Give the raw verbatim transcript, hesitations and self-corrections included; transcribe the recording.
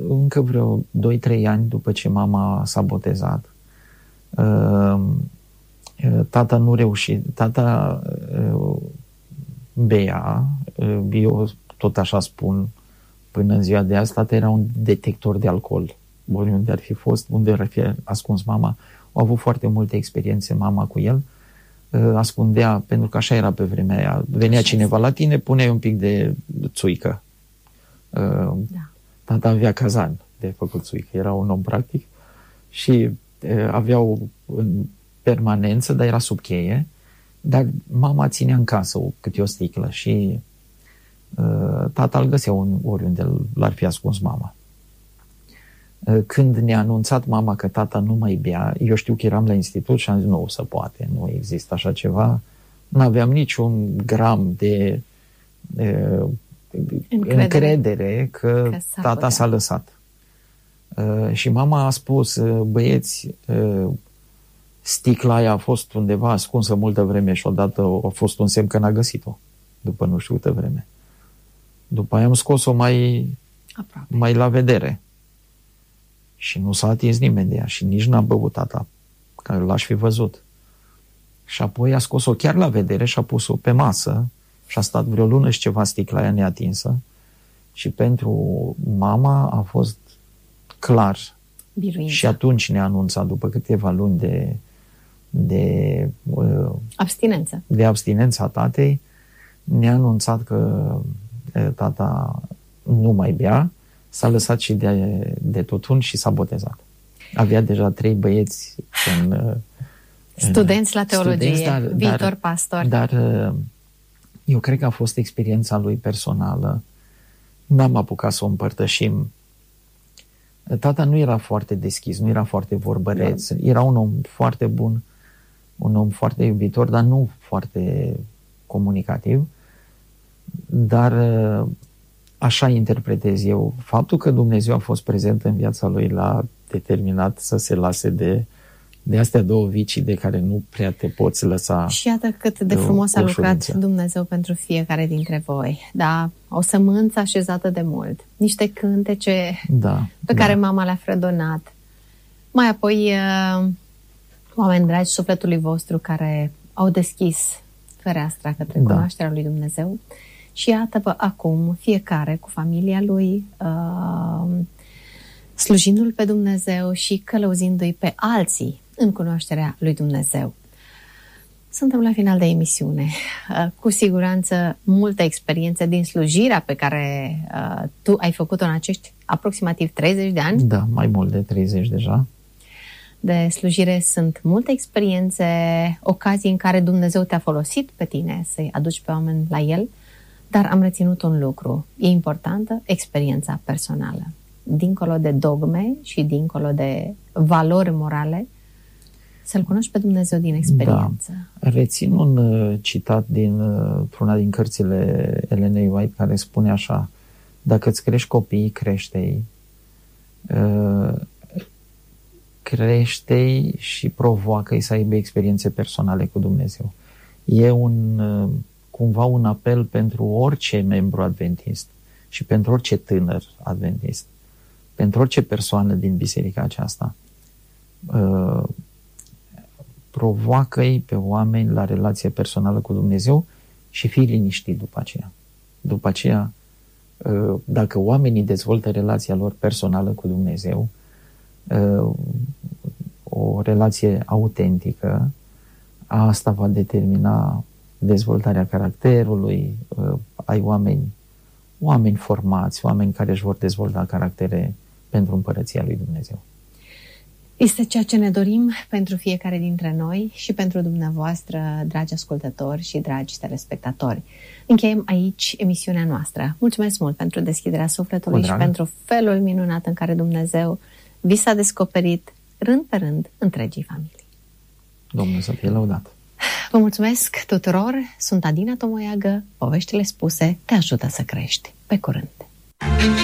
încă vreo doi trei ani după ce mama s-a botezat, tata nu reușit, tata bea, eu tot așa spun până în ziua de azi, tata era un detector de alcool. Oriunde ar fi fost, unde ar fi ascuns mama, au avut foarte multe experiențe mama cu el, ascundea, pentru că așa era pe vremea aia, venea așa cineva la tine, puneai un pic de țuică. Da. Tata avea cazan de făcut țuică, era un om practic și aveau în permanență, dar era sub cheie, dar mama ținea în casă câte o sticlă și uh, tata îl găsea oriunde l-ar fi ascuns mama. Uh, când ne-a anunțat mama că tata nu mai bea, eu știu că eram la institut și am zis, nu se poate, nu există așa ceva, nu aveam niciun gram de uh, încredere, încredere că, că tata putea. S-a lăsat. Uh, și mama a spus, uh, băieți, uh, sticla aia a fost undeva ascunsă multă vreme și odată a fost un semn că n-a găsit-o, după nu știu câtă vreme. După aia am scos-o mai, mai la vedere. Și nu s-a atins nimeni de ea și nici n-a băut tata, că l-aș fi văzut. Și apoi a scos-o chiar la vedere și a pus-o pe masă și a stat vreo lună și ceva sticla aia neatinsă. Și pentru mama a fost clar. Biruința. Și atunci ne-a anunțat, după câteva luni de de uh, abstinență. de abstinența tatei, ne-a anunțat că uh, tata nu mai bea, s-a lăsat și de, de tutun și s-a botezat. Avea deja trei băieți în, uh, studenți la teologie, studenți, dar, viitor dar, pastor. Dar uh, eu cred că a fost experiența lui personală. N-am apucat să o împărtășim. Tata nu era foarte deschis, nu era foarte vorbăreț, da. Era un om foarte bun, un om foarte iubitor, dar nu foarte comunicativ. Dar așa interpretez eu. Faptul că Dumnezeu a fost prezent în viața lui l-a determinat să se lase de, de astea două vicii de care nu prea te poți lăsa. Și iată cât de frumos a lucrat Dumnezeu pentru fiecare dintre voi. Da, o sămânță așezată de mult, niște cântece da, pe da. care mama le-a fredonat. Mai apoi, oameni dragi, sufletului vostru care au deschis fereastra către da. cunoașterea lui Dumnezeu. Și iată-vă acum, fiecare cu familia lui, uh, slujindu-L pe Dumnezeu și călăuzindu-i pe alții în cunoașterea lui Dumnezeu. Suntem la final de emisiune. Uh, cu siguranță multe experiențe din slujirea pe care uh, tu ai făcut-o în acești aproximativ treizeci de ani. Da, mai mult de treizeci deja. De slujire sunt multe experiențe, ocazii în care Dumnezeu te-a folosit pe tine să-i aduci pe oameni la El, dar am reținut un lucru. E importantă experiența personală. Dincolo de dogme și dincolo de valori morale, să-L cunoști pe Dumnezeu din experiență. Da. Rețin un uh, citat din uh, una din cărțile Elenei White care spune așa: dacă îți crești copiii, crește-i, uh, crește-i și provoacă-i să aibă experiențe personale cu Dumnezeu. E un, uh, cumva un apel pentru orice membru adventist și pentru orice tânăr adventist, pentru orice persoană din biserica aceasta. Uh, provoacă-i pe oameni la relație personală cu Dumnezeu și fii liniștit după aceea. După aceea, dacă oamenii dezvoltă relația lor personală cu Dumnezeu, o relație autentică, asta va determina dezvoltarea caracterului, ai oameni, oameni formați, oameni care își vor dezvolta caractere pentru împărăția lui Dumnezeu. Este ceea ce ne dorim pentru fiecare dintre noi și pentru dumneavoastră, dragi ascultători și dragi telespectatori. Încheiem aici emisiunea noastră. Mulțumesc mult pentru deschiderea sufletului și pentru felul minunat în care Dumnezeu vi s-a descoperit rând pe rând întregii familii. Domnul să fie lăudat! Vă mulțumesc tuturor! Sunt Adina Tomoiagă. Poveștile spuse te ajută să crești. Pe curând!